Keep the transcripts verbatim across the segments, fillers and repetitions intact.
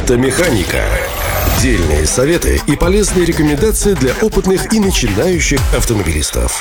Автомеханика. Дельные советы и полезные рекомендации для опытных и начинающих автомобилистов.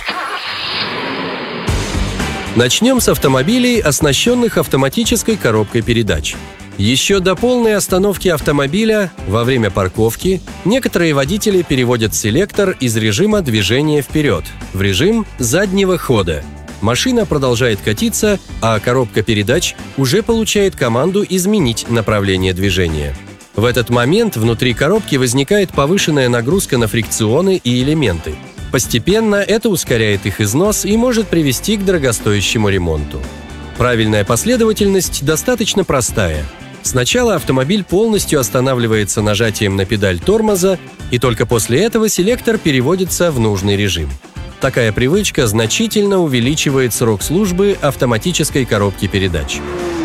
Начнем с автомобилей, оснащенных автоматической коробкой передач. Еще до полной остановки автомобиля, во время парковки, некоторые водители переводят селектор из режима движения вперед в режим заднего хода. Машина продолжает катиться, а коробка передач уже получает команду изменить направление движения. В этот момент внутри коробки возникает повышенная нагрузка на фрикционы и элементы. Постепенно это ускоряет их износ и может привести к дорогостоящему ремонту. Правильная последовательность достаточно простая. Сначала автомобиль полностью останавливается нажатием на педаль тормоза, и только после этого селектор переводится в нужный режим. Такая привычка значительно увеличивает срок службы автоматической коробки передач.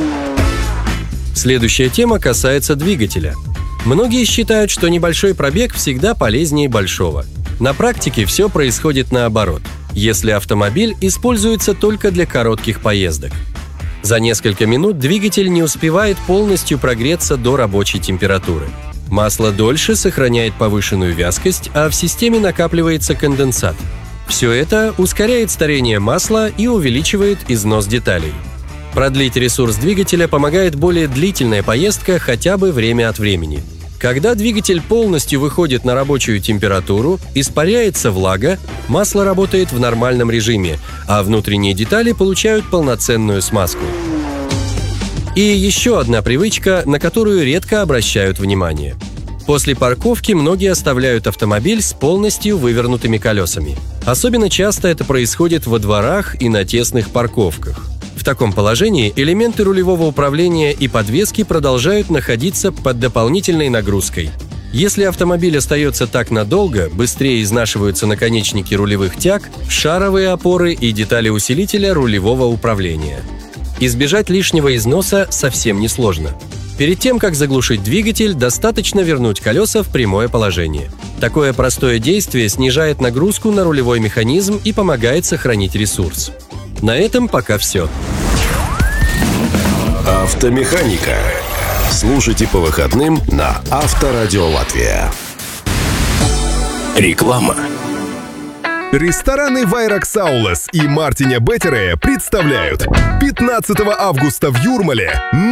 Следующая тема касается двигателя. Многие считают, что небольшой пробег всегда полезнее большого. На практике все происходит наоборот, если автомобиль используется только для коротких поездок. За несколько минут двигатель не успевает полностью прогреться до рабочей температуры. Масло дольше сохраняет повышенную вязкость, а в системе накапливается конденсат. Все это ускоряет старение масла и увеличивает износ деталей. Продлить ресурс двигателя помогает более длительная поездка хотя бы время от времени. Когда двигатель полностью выходит на рабочую температуру, испаряется влага, масло работает в нормальном режиме, а внутренние детали получают полноценную смазку. И еще одна привычка, на которую редко обращают внимание. После парковки многие оставляют автомобиль с полностью вывернутыми колесами. Особенно часто это происходит во дворах и на тесных парковках. В таком положении элементы рулевого управления и подвески продолжают находиться под дополнительной нагрузкой. Если автомобиль остается так надолго, быстрее изнашиваются наконечники рулевых тяг, шаровые опоры и детали усилителя рулевого управления. Избежать лишнего износа совсем несложно. Перед тем, как заглушить двигатель, достаточно вернуть колеса в прямое положение. Такое простое действие снижает нагрузку на рулевой механизм и помогает сохранить ресурс. На этом пока все. Автомеханика. Слушайте по выходным на Авторадио Латвия. Реклама. Рестораны Вайракс Аулас и Мартиня Беттере представляют пятнадцатого августа в Юрмале